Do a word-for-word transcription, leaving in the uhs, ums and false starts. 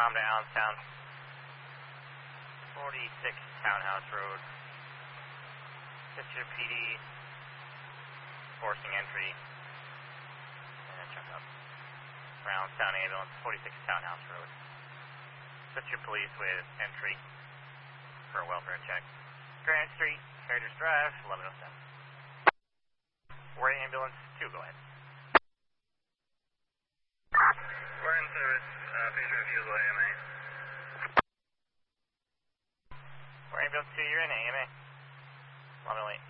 Tom to Allenstown. forty-six Townhouse Road. Pitcher P D. Forcing entry. And check up. For Allenstown ambulance, forty-six Townhouse Road. Pitcher Police with entry for a welfare check. Grand Street, Heritage Drive, eleven oh seven. We're ambulance two, go ahead. We're in service, uh, please refusal A M A. We're ambulance two, you're in A M A. eleven oh eight.